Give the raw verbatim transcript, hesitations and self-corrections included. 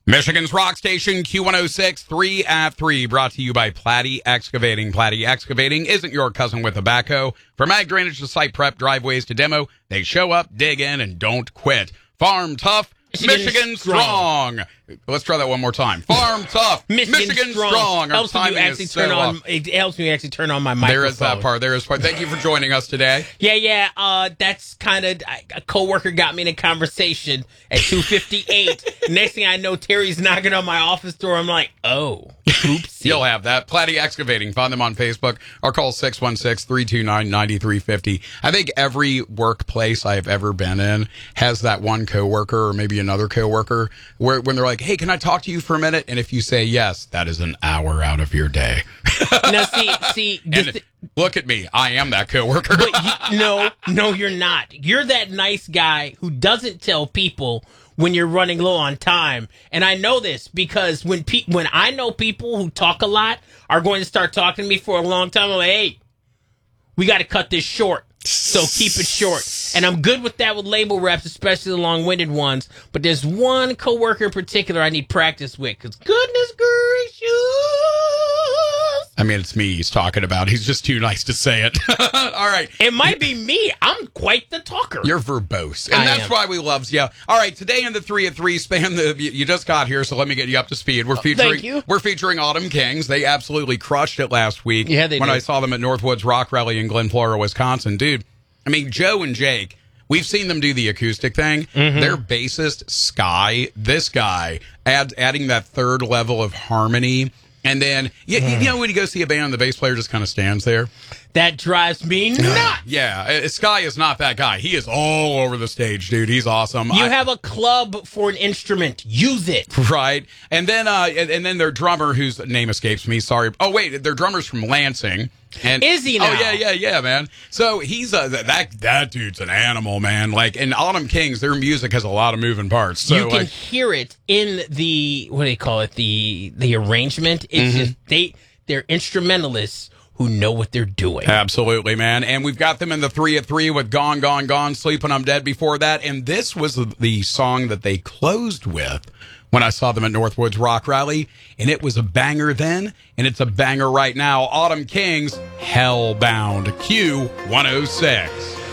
Michigan's rock station, Q one oh six, three at three, brought to you by Platte Excavating. Platte Excavating isn't your cousin with a backhoe. From ag drainage to site prep, driveways to demo, they show up, dig in, and don't quit. Farm tough, Michigan, Michigan strong. strong. Let's try that one more time. Farm tough, Michigan, Michigan strong. strong. Helps me actually turn so on. up. It helps me actually turn on my microphone. There is that part. There is part. Thank you for joining us today. Yeah, yeah. Uh, that's kind of a coworker got me in a conversation at two fifty-eight. Next thing I know, Terry's knocking on my office door. I'm like, oh, oops. You'll have that. Platte Excavating. Find them on Facebook or call six one six, three two nine, nine three five zero. I think every workplace I've ever been in has that one coworker or maybe another coworker where when they're like, hey, can I talk to you for a minute? And if you say yes, that is an hour out of your day. Now, see, see, and th- look at me. I am that coworker. but you, no, no, you're not. You're that nice guy who doesn't tell people when you're running low on time. And I know this because when pe- when I know people who talk a lot are going to start talking to me for a long time, I'm like, hey, we got to cut this short. So keep it short. And I'm good with that with label reps, especially the long-winded ones. But there's one coworker in particular I need practice with. Because goodness gracious. I mean, it's me he's talking about. He's just too nice to say it. All right. It might be me. I'm quite the talker. You're verbose. And I that's am. why we love you. All right. Today in the three at three span, the, you you just got here, so let me get you up to speed. We're featuring, Thank you. We're featuring Autumn Kings. They absolutely crushed it last week. Yeah, they When did. I saw them at Northwoods Rock Rally in Glen Flora, Wisconsin. Dude, I mean, Joe and Jake, we've seen them do the acoustic thing. Mm-hmm. Their bassist, Sky, this guy, add, adding that third level of harmony. And then, you, you know, when you go see a band, the bass player just kind of stands there. That drives me nuts. Yeah, uh, Sky is not that guy. He is all over the stage, dude. He's awesome. You I- have a club for an instrument. Use it. Right. And then uh and, and then their drummer, whose name escapes me, sorry. Oh wait, their drummer's from Lansing. And Is he now? Oh yeah, yeah, yeah, man. So he's uh, that that dude's an animal, man. Like, and Autumn Kings, their music has a lot of moving parts. So you can like, hear it in the what do they call it? The the arrangement. It's Mm-hmm. just they they're instrumentalists who know what they're doing. absolutely, man. And we've got them in the three at three with Gone, Gone, Gone, Sleeping I'm Dead before that. And this was the, the song that they closed with when I saw them at Northwoods Rock Rally. And it was a banger then, and it's a banger right now. Autumn Kings, Hellbound, Q one oh six.